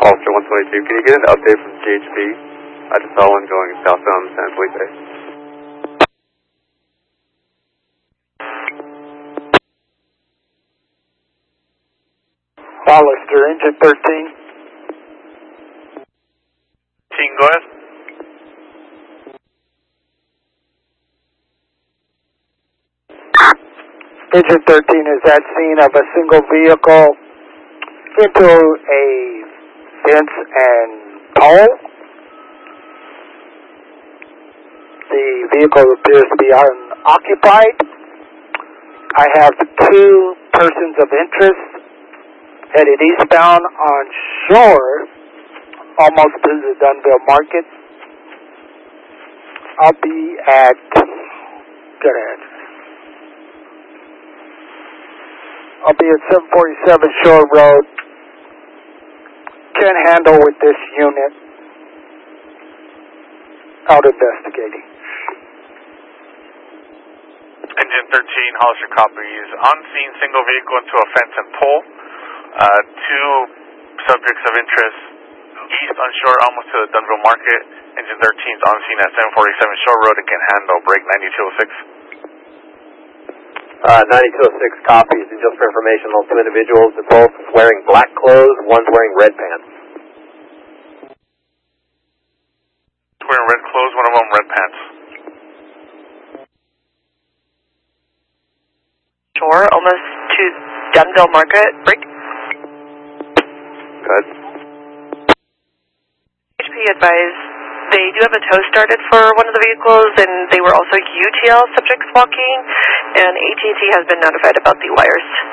Hollister 122, can you get an update from GHB? I just saw one going southbound San Felipe. Hollister, engine 13. Go ahead. Engine 13 is at scene of a single vehicle into a fence and pole. The vehicle appears to be unoccupied. I have 2 persons of interest headed eastbound on shore, almost to the Dunville Market. I'll be at, good address. I'll be at 747 Shore Road. Can handle with this unit. Out investigating. Engine 13, Hollister copies. On scene, single vehicle into a fence and pole. 2 subjects of interest east on shore, almost to the Dunville Market. Engine 13 is on scene at 747 Shore Road and can handle. Break 9206. 9206 copies, and just for information, those 2 individuals are both wearing black clothes, one's wearing red pants. Wearing red clothes, one of them red pants. Shore, almost to Dunville Market. Break. Good. HP advised they do have a tow started for one of the vehicles, and they were also UTL subjects walking, and AT&T has been notified about the wires.